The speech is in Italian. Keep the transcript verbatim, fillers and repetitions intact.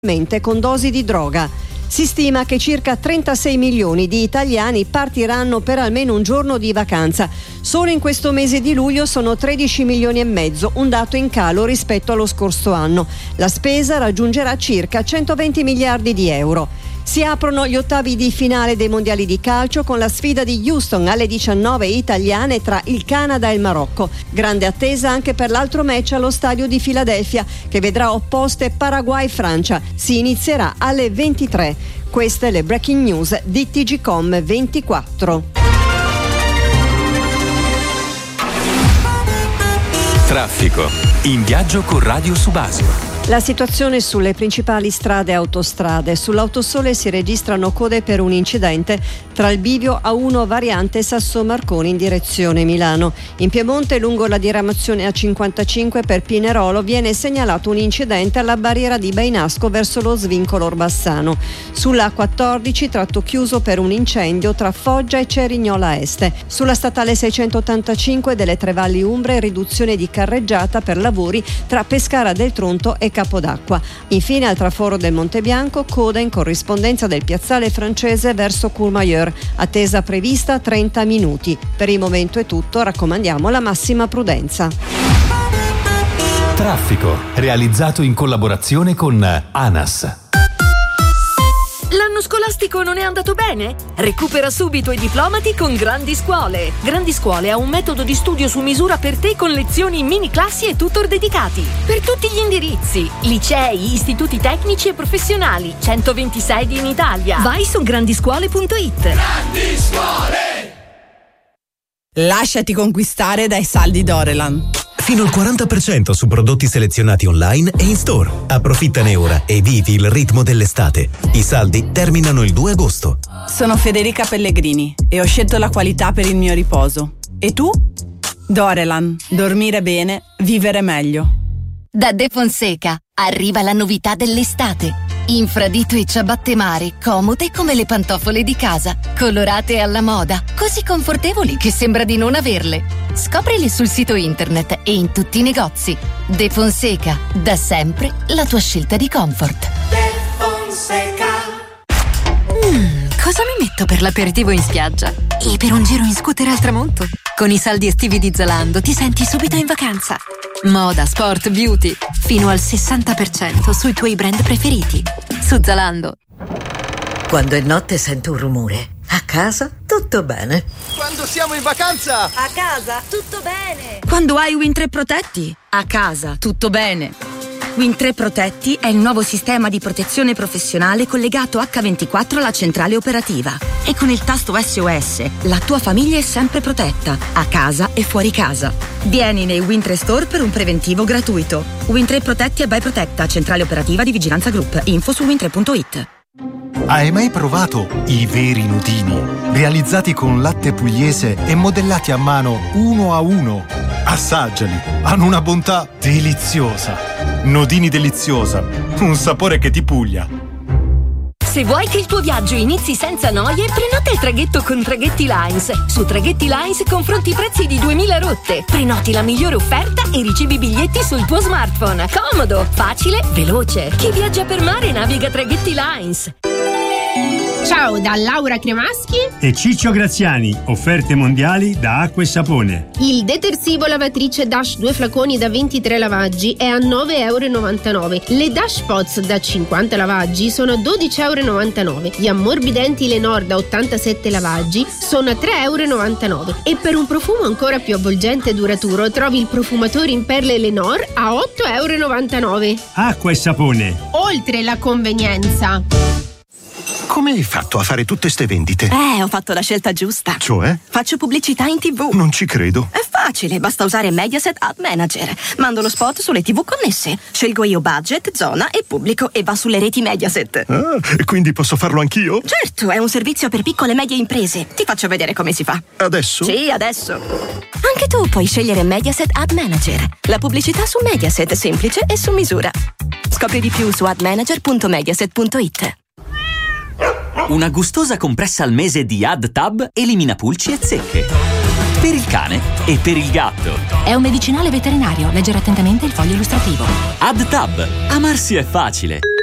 con dosi di droga. Si stima che circa trentasei milioni di italiani partiranno per almeno un giorno di vacanza. Solo in questo mese di luglio sono tredici milioni e mezzo, un dato in calo rispetto allo scorso anno. La spesa raggiungerà circa centoventi miliardi di euro. Si aprono gli ottavi di finale dei mondiali di calcio con la sfida di Houston alle diciannove italiane tra il Canada e il Marocco. Grande attesa anche per l'altro match allo stadio di Filadelfia, che vedrà opposte Paraguay-Francia. Si inizierà alle ventitré. Queste le breaking news di T G Com ventiquattro. Traffico. In viaggio con Radio Subasio. La situazione sulle principali strade e autostrade. Sull'Autosole si registrano code per un incidente tra il bivio A uno variante Sasso Marconi in direzione Milano. In Piemonte, lungo la diramazione A cinquantacinque per Pinerolo, viene segnalato un incidente alla barriera di Bainasco verso lo svincolo Orbassano. Sulla A quattordici, tratto chiuso per un incendio tra Foggia e Cerignola Este. Sulla statale seicentottantacinque delle Tre Valli Umbre, riduzione di carreggiata per lavori tra Pescara del Tronto e Capodacqua. Infine al traforo del Monte Bianco, coda in corrispondenza del piazzale francese verso Courmayeur, attesa prevista trenta minuti. Per il momento è tutto, raccomandiamo la massima prudenza. Traffico, realizzato in collaborazione con ANAS. L'anno scolastico non è andato bene? Recupera subito i diplomati con Grandi Scuole. Grandi Scuole ha un metodo di studio su misura per te con lezioni, mini classi e tutor dedicati. Per tutti gli indirizzi, licei, istituti tecnici e professionali, centoventi sedi in Italia. Vai su grandiscuole punto it. Grandi Scuole! Lasciati conquistare dai saldi Dorelan. Fino al quaranta per cento su prodotti selezionati online e in store. Approfittane ora e vivi il ritmo dell'estate. I saldi terminano il due agosto. Sono Federica Pellegrini e ho scelto la qualità per il mio riposo. E tu? Dorelan. Dormire bene, vivere meglio. Da De Fonseca arriva la novità dell'estate. Infradito e ciabatte mare, comode come le pantofole di casa, colorate alla moda, così confortevoli che sembra di non averle. Scoprile sul sito internet e in tutti i negozi. De Fonseca, da sempre la tua scelta di comfort. De Fonseca. Mm, cosa mi metto per l'aperitivo in spiaggia? E per un giro in scooter al tramonto? Con i saldi estivi di Zalando ti senti subito in vacanza. Moda, sport, beauty, fino al sessanta per cento sui tuoi brand preferiti. Su Zalando. Quando è notte sento un rumore. A casa tutto bene. Quando siamo in vacanza! A casa tutto bene. Quando hai Win tre Protetti? A casa tutto bene. Win tre Protetti è il nuovo sistema di protezione professionale collegato acca ventiquattro alla centrale operativa. E con il tasto S O S la tua famiglia è sempre protetta, a casa e fuori casa. Vieni nei Win tre Store per un preventivo gratuito. Win tre Protetti e by Protetta, centrale operativa di Vigilanza Group. Info su win tre punto it. Hai mai provato i veri nudini? Realizzati con latte pugliese e modellati a mano uno a uno. Assaggiali, hanno una bontà deliziosa. Nodini deliziosa, un sapore che ti puglia. Se vuoi che il tuo viaggio inizi senza noie, prenota il traghetto con Traghetti Lines. Su Traghetti Lines confronti i prezzi di duemila rotte. Prenoti la migliore offerta e ricevi i biglietti sul tuo smartphone. Comodo, facile, veloce. Chi viaggia per mare naviga Traghetti Lines. Ciao da Laura Cremaschi e Ciccio Graziani, offerte mondiali da Acqua e Sapone. Il detersivo lavatrice Dash due flaconi da ventitré lavaggi è a nove virgola novantanove euro. Le Dash Pots da cinquanta lavaggi sono a dodici virgola novantanove euro. Gli ammorbidenti Lenor da ottantasette lavaggi sono a tre virgola novantanove euro. E per un profumo ancora più avvolgente e duraturo trovi il profumatore in perle Lenor a otto virgola novantanove euro. Acqua e Sapone. Oltre la convenienza. Come hai fatto a fare tutte ste vendite? Eh, ho fatto la scelta giusta. Cioè? Faccio pubblicità in tivù. Non ci credo. È facile, basta usare Mediaset Ad Manager. Mando lo spot sulle tivù connesse. Scelgo io budget, zona e pubblico e va sulle reti Mediaset. Ah, e quindi posso farlo anch'io? Certo, è un servizio per piccole e medie imprese. Ti faccio vedere come si fa. Adesso? Sì, adesso. Anche tu puoi scegliere Mediaset Ad Manager. La pubblicità su Mediaset, semplice e su misura. Scopri di più su ad manager punto mediaset punto it. Una gustosa compressa al mese di AdTab elimina pulci e zecche. Per il cane e per il gatto. È un medicinale veterinario. Leggere attentamente il foglio illustrativo. AdTab. Amarsi è facile.